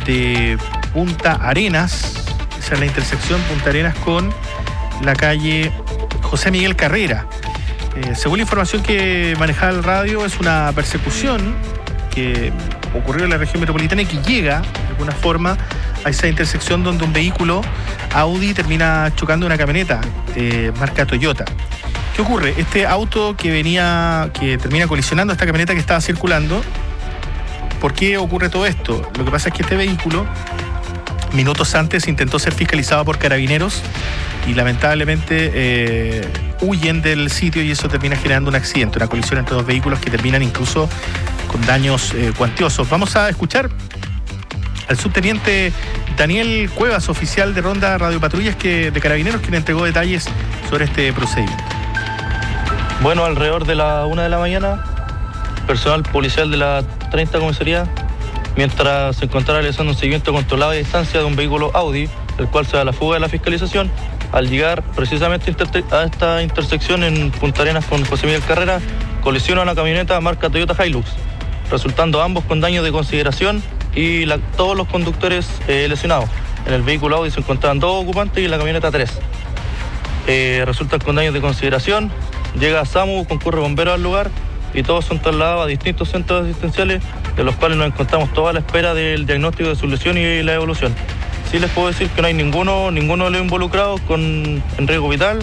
de Punta Arenas. Esa es la intersección Punta Arenas con la calle José Miguel Carrera. Según la información que manejaba el radio, es una persecución que ocurrió en la región metropolitana y que llega de alguna forma a esa intersección donde un vehículo Audi termina chocando una camioneta marca Toyota. ¿Qué ocurre? Este auto que termina colisionando esta camioneta que estaba circulando. ¿Por qué ocurre todo esto? Lo que pasa es que este vehículo minutos antes intentó ser fiscalizado por carabineros y lamentablemente huyen del sitio y eso termina generando un accidente, una colisión entre dos vehículos que terminan incluso con daños cuantiosos. Vamos a escuchar al subteniente Daniel Cuevas, oficial de Ronda Radio Patrullas de Carabineros, quien entregó detalles sobre este procedimiento. Bueno, alrededor de la 1 de la mañana, personal policial de la 30 comisaría, mientras se encontraba realizando un seguimiento controlado a distancia de un vehículo Audi, el cual se da la fuga de la fiscalización, al llegar precisamente a esta intersección en Punta Arenas con José Miguel Carrera, colisiona una camioneta marca Toyota Hilux, resultando ambos con daños de consideración y todos los conductores lesionados. En el vehículo Audi se encontraban 2 ocupantes y en la camioneta 3. Resultan con daños de consideración. Llega SAMU, concurre bomberos al lugar y todos son trasladados a distintos centros asistenciales, de los cuales nos encontramos toda a la espera del diagnóstico de su lesión y la evolución. Sí les puedo decir que no hay ninguno de los involucrados en riesgo vital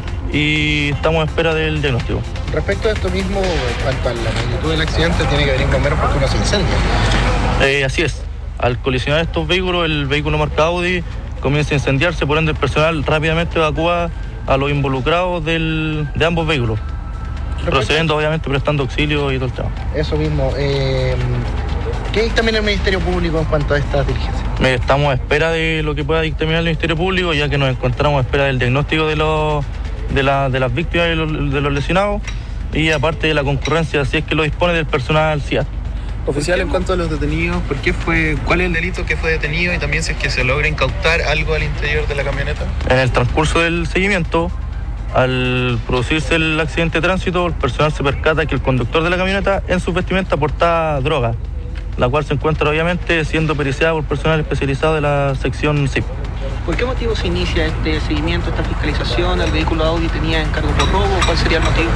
y estamos a espera del diagnóstico. Respecto a esto mismo, en cuanto a la magnitud del accidente, tiene que venir bomberos porque uno se incendia. Así es. Al colisionar estos vehículos, el vehículo marca Audi comienza a incendiarse, por ende el personal rápidamente evacúa a los involucrados de ambos vehículos, procediendo obviamente prestando auxilio y todo el tema. Eso mismo. ¿Qué dictamina el Ministerio Público en cuanto a estas diligencias? Estamos a espera de lo que pueda dictaminar el Ministerio Público, ya que nos encontramos a espera del diagnóstico de las víctimas y de los lesionados, y aparte de la concurrencia, si es que lo dispone, del personal CIAT. Oficial, en cuanto a los detenidos, ¿cuál es el delito que fue detenido y también si es que se logra incautar algo al interior de la camioneta? En el transcurso del seguimiento, al producirse el accidente de tránsito, el personal se percata que el conductor de la camioneta en su vestimenta portaba droga, la cual se encuentra obviamente siendo periciada por personal especializado de la sección CIP. ¿Por qué motivo se inicia este seguimiento, esta fiscalización? ¿El vehículo Audi tenía encargo por robo? ¿Cuál sería el motivo?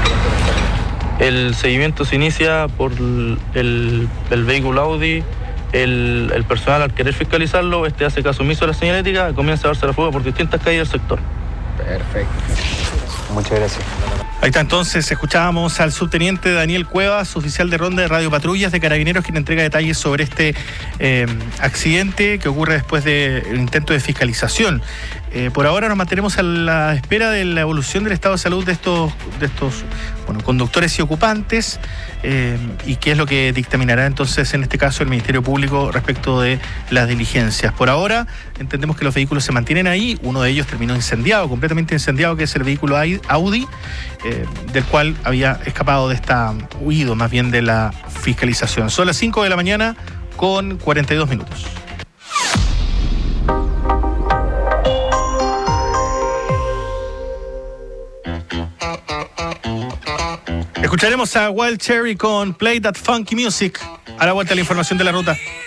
El seguimiento se inicia por el vehículo Audi. El personal, al querer fiscalizarlo, hace caso omiso a la señalética y comienza a darse la fuga por distintas calles del sector. Perfecto. Muchas gracias. Ahí está, entonces escuchábamos al subteniente Daniel Cuevas, oficial de Ronda de Radio Patrullas de Carabineros, quien entrega detalles sobre este accidente que ocurre después del intento de fiscalización. Por ahora nos mantenemos a la espera de la evolución del estado de salud de estos conductores y ocupantes y qué es lo que dictaminará entonces en este caso el Ministerio Público respecto de las diligencias. Por ahora entendemos que los vehículos se mantienen ahí, uno de ellos terminó completamente incendiado, que es el vehículo Audi, del cual había escapado huido más bien de la fiscalización. Son las 5 de la mañana con 42 minutos. Escucharemos a Wild Cherry con Play That Funky Music. A la vuelta, la información de la ruta.